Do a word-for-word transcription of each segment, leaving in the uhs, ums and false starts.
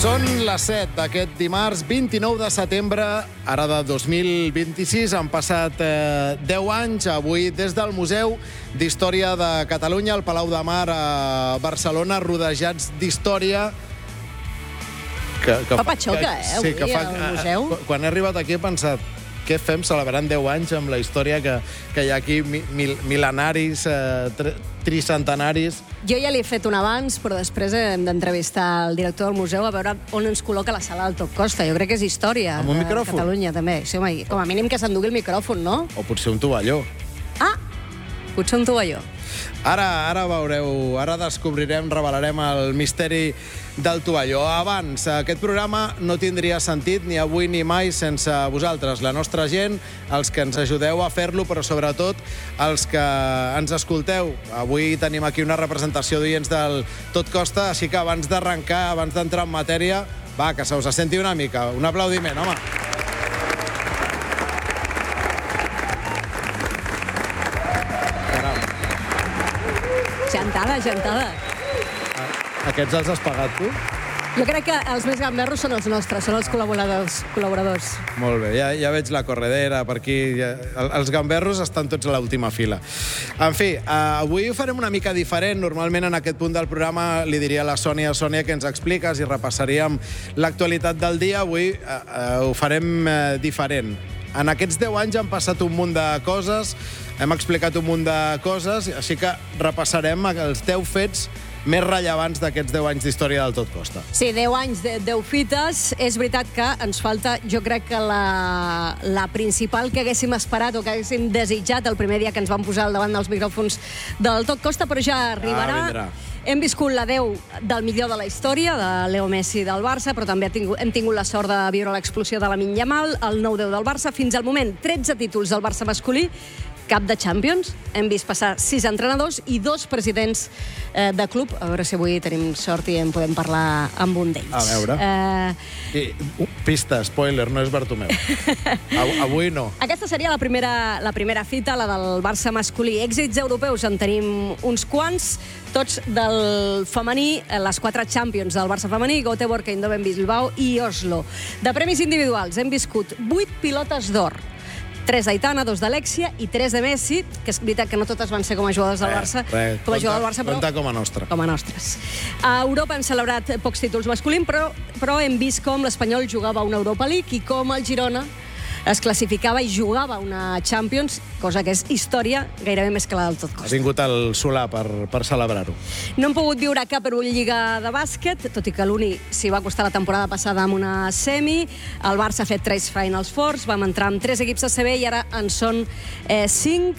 Són les set d'aquest dimarts, vint-i-nou de setembre, ara de dos mil vint-i-sis. Han passat eh, deu anys, avui, des del Museu d'Història de Catalunya, al Palau de Mar a Barcelona, rodejats d'història. Que, que fa patxoca, eh, avui, sí, que fa, al museu. Quan he arribat aquí he pensat, què fem celebrant deu anys amb la història que, que hi ha aquí, mil, mil·lenaris, eh, tricentenaris. Jo ja li he fet un abans, però després hem d'entrevistar el director del museu a veure on ens col·loca la sala del Tot Costa. Jo crec que és història. Amb un micròfon? Catalunya, també. Sí, home, com a mínim que s'endugui el micròfon, no? O potser un tovalló. Ah, potser un tovalló. Ara, ara veureu, ara descobrirem, revelarem el misteri del tovalló. Abans, aquest programa no tindria sentit ni avui ni mai sense vosaltres, la nostra gent, els que ens ajudeu a fer-lo, però sobretot els que ens escolteu. Avui tenim aquí una representació d'oients del Tot Costa, així que abans d'arrencar, abans d'entrar en matèria, va, que se us senti una mica. Un aplaudiment, home. Gentada, gentada. Aquests els has pagat tu? Jo crec que els més gamberros són els nostres, són els col·laboradors. col·laboradors. Molt bé, ja, ja veig la corredera per aquí. Ja, els gamberros estan tots a l'última fila. En fi, eh, avui ho farem una mica diferent. Normalment en aquest punt del programa li diria a la Sònia, Sònia, que ens expliques i repassaríem l'actualitat del dia. Avui eh, eh, ho farem eh, diferent. En aquests deu anys han passat un munt de coses, hem explicat un munt de coses, així que repassarem els deu fets més rellevants d'aquests deu anys d'història del Tot Costa. Sí, deu anys, de, deu fites. És veritat que ens falta, jo crec que la, la principal que haguéssim esperat o que haguéssim desitjat el primer dia que ens vam posar al davant dels micròfons del Tot Costa, però ja arribarà. Ah, hem viscut la deu del millor de la història, de Leo Messi del Barça, però també hem tingut, hem tingut la sort de viure l'explosió de Lamine Yamal, el nou deu del Barça, fins al moment tretze títols del Barça masculí, cap de Champions. Hem vist passar sis entrenadors i dos presidents eh, de club. A veure si avui tenim sort i en podem parlar amb un d'ells. A veure. Eh... I, uh, pista, spoiler, no és Bartomeu. Avui no. Aquesta seria la primera, la primera fita, la del Barça masculí. Èxits europeus en tenim uns quants, tots del femení, les quatre Champions del Barça femení, Göteborg, Eindhoven, Bilbao i Oslo. De premis individuals hem viscut vuit pilotes d'or, tres d'Aitana, dos d'Alexia i tres de Messi, que és veritat que no totes van ser com a jugadors del Barça, eh, com a jugadors del Barça, però compta com a nostra. Com a nostres. A Europa hem celebrat pocs títols masculins, però, però hem vist com l'Espanyol jugava una Europa League i com el Girona es classificava i jugava una Champions, cosa que és història gairebé més que la del Tot Costa. Ha vingut el Solà per, per celebrar-ho. No hem pogut viure cap Eurolliga de bàsquet, tot i que l'Uni s'hi va costar la temporada passada amb una semi. El Barça ha fet tres Finals Fours, vam entrar amb tres equips a C B i ara en són eh, cinc.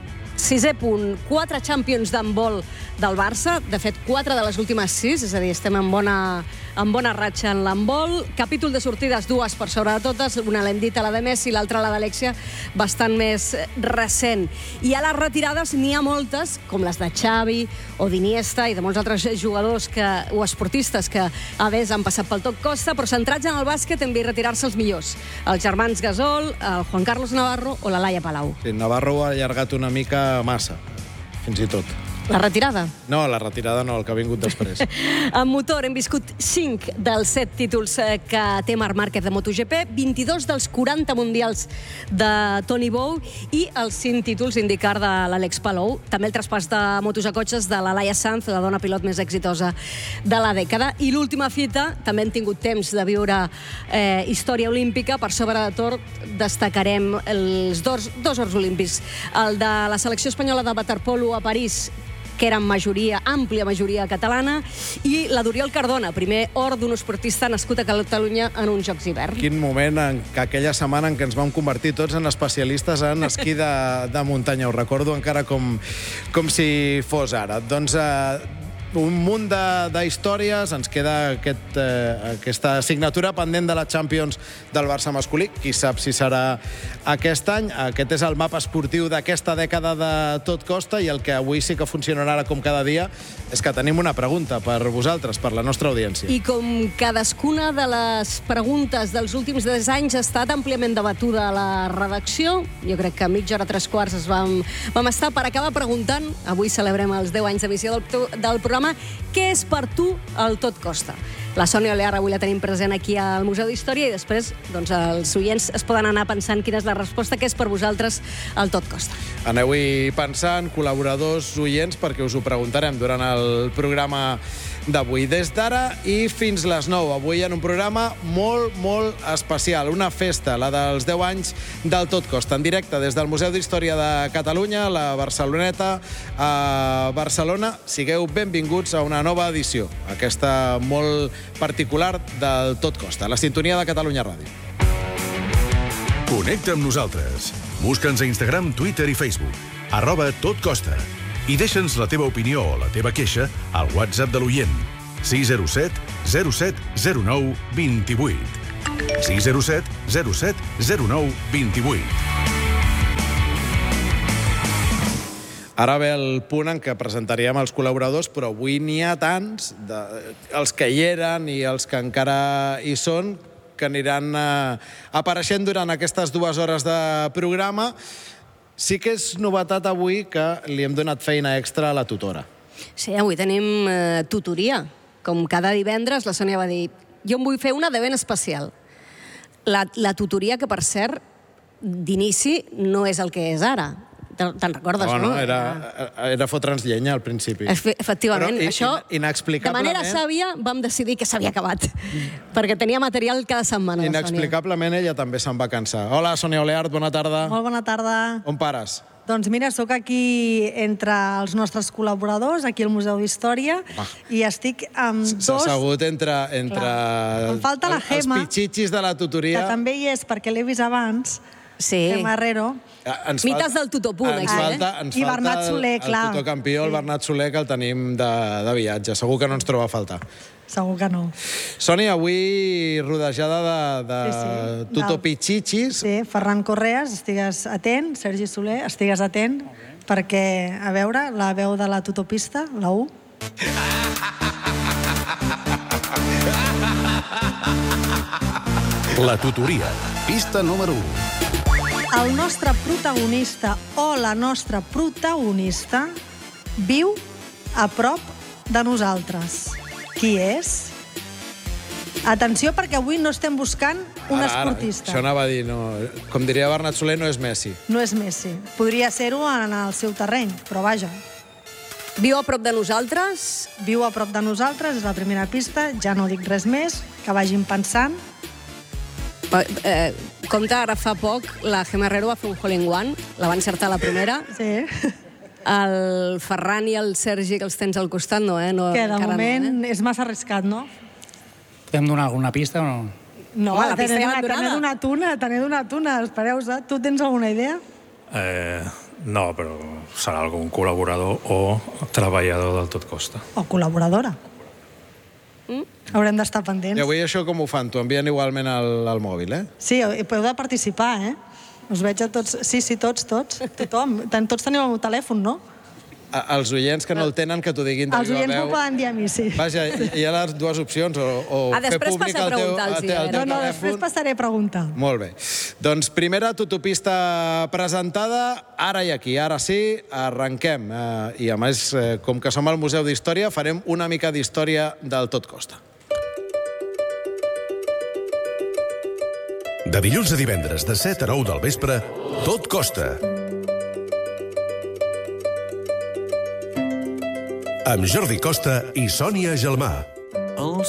Sisè punt, quatre Champions d'handbol del Barça, de fet, quatre de les últimes sis, és a dir, estem en bona, en bona ratxa en l'handbol. Capítol de sortides, dues per sobre de totes, una l'hem dit a la de Messi, l'altra la d'Alexia, bastant més recent. I a les retirades n'hi ha moltes, com les de Xavi o d'Iniesta i de molts altres jugadors que, o esportistes que a més han passat pel Tot Costa, però centrats en el bàsquet hem vist retirar-se els millors. Els germans Gasol, el Juan Carlos Navarro o la Laia Palau. Sí, Navarro ho ha allargat una mica massa, fins i tot. La retirada? No, la retirada no, el que ha vingut després. En motor hem viscut cinc dels set títols que té Marc Márquez de MotoGP, vint-i-dos dels quaranta mundials de Toni Bou i els cinc títols IndyCar de l'Àlex Palou. També el traspàs de motos a cotxes de la Laia Sanz, la dona pilot més exitosa de la dècada. I l'última fita, també hem tingut temps de viure eh, història olímpica. Per sobre de tot destacarem els dos, dos ors olímpics. El de la selecció espanyola de waterpolo a París, que era en majoria, àmplia majoria catalana, i la d'Oriol Cardona, primer or d'un esportista nascut a Catalunya en uns Jocs d'hivern. Quin moment en que aquella setmana en què ens vam convertir tots en especialistes en esquí de, de muntanya. Ho recordo encara com, com si fos ara. Doncs eh, un munt d'històries, ens queda aquest, eh, aquesta assignatura pendent de la Champions del Barça masculí, qui sap si serà aquest any. Aquest és el mapa esportiu d'aquesta dècada de Tot Costa i el que avui sí que funcionarà com cada dia és que tenim una pregunta per vosaltres, per la nostra audiència. I com cadascuna de les preguntes dels últims deu anys ha estat àmpliament debatuda a la redacció, jo crec que a mitja hora, tres quarts es vam, vam estar per acabar preguntant, avui celebrem els deu anys d'emissió del, del programa, què és per tu el Tot Costa? La Sònia Olear avui la tenim present aquí al Museu d'Història i després doncs, els oients es poden anar pensant quina és la resposta, que és per vosaltres el tot costa. Aneu-hi pensant, col·laboradors, oients, perquè us ho preguntarem durant el programa d'avui. Des d'ara i fins les nou. Avui en un programa molt, molt especial. Una festa, la dels deu anys del Tot Costa. En directe des del Museu d'Història de Catalunya, la Barceloneta, a Barcelona. Sigueu benvinguts a una nova edició, aquesta molt particular del Tot Costa, la sintonia de Catalunya Ràdio. Connecta amb nosaltres. Busca'ns a Instagram, Twitter i Facebook. Arroba Tot Costa. I deixa'ns la teva opinió o la teva queixa al WhatsApp de l'oient. sis zero set zero set zero nou dos vuit. sis zero set zero set zero nou dos vuit. Ara ve el punt en què presentaríem els col·laboradors, però avui n'hi ha tants, de, els que hi eren i els que encara hi són, que aniran eh, apareixent durant aquestes dues hores de programa. Sí que és novetat avui que li hem donat feina extra a la tutora. Sí, avui tenim eh, tutoria. Com cada divendres, la Sònia va dir, jo em vull fer una de ben especial. La, la tutoria, que per cert, d'inici no és el que és ara. Te'n recordes, no? No, no, era, era fotre'ns llenya al principi. Efectivament, Però, això, inexplicablement... de manera sàvia, vam decidir que s'havia acabat, perquè tenia material cada setmana, la Sònia. Inexplicablement ella també se'n va cansar. Hola, Sònia Oleart, bona tarda. Molt bona tarda. On pares? Doncs mira, sóc aquí entre els nostres col·laboradors, aquí al Museu d'Història, Ah. i estic amb dos... S'ha assegut entre, entre Em falta la els Gemma, pitxitxis de la que tutoria. també hi és perquè l'he vist abans, Sí. Gemma Herrero. Ens Mites del tutopunt, ens aquí, eh? falta, ens I falta Bernat Soler, el, clar. el tutor campió, el Bernat Soler, que el tenim de, de viatge. Segur que no ens troba a faltar. Segur que no. Sònia, avui rodejada de, de Sí, sí. tutor Del- pitxitxis. Sí, Ferran Correas, estigues atent, Sergi Soler, estigues atent, perquè, a veure, la veu de la tutopista, la U. La tutoria. Pista número u. El nostre protagonista o la nostra protagonista viu a prop de nosaltres. Qui és? Atenció, perquè avui no estem buscant un Ara, ara, esportista. Això anava a dir, no, com diria Bernat Soler, no és Messi. No és Messi. Podria ser-ho en el seu terreny, però vaja. Viu a prop de nosaltres? Viu a prop de nosaltres, és la primera pista, ja no dic res més, que vagin pensant. Eh, eh, compte, ara fa poc, la Gemma Herrero va fer un hole in one, la va encertar a la primera. Sí. El Ferran i el Sergi, que els tens al costat, no, eh? No, Que de encara moment no, eh? és massa arriscat, no? Podem donar alguna pista o no? No, Home, la te pista n'he ja l'hem donat, te n'he donada. donat una, te n'he donat una. Espereu-se, tu tens alguna idea? Eh, no, però serà algun col·laborador o treballador del Tot Costa. O col·laboradora. Mm? Haurem d'estar pendents. I avui això com ho fan? T'ho envien igualment al, al mòbil, eh? Sí, i podeu de participar, eh? Us veig a tots... Sí, sí, tots, tots. Tothom. Ten- Tots teniu el telèfon, no? A, els oients que no el tenen, que t'ho diguin de Els viva oients m'ho veu. poden dir a mi, sí. Vaja, hi ha les dues opcions, o, o Ah, fer després públic passa a el teu, preguntar-los, el teu, el eh? teu No, no, després telèfon. passaré a preguntar. Molt bé. Doncs primera tutopista presentada, ara i aquí, ara sí, arrenquem. Eh, I a més, eh, com que som al Museu d'Història, farem una mica d'història del Tot Costa. De dilluns a divendres, de set a nou del vespre, Tot Costa. Amb Jordi Costa i Sònia Gelmà.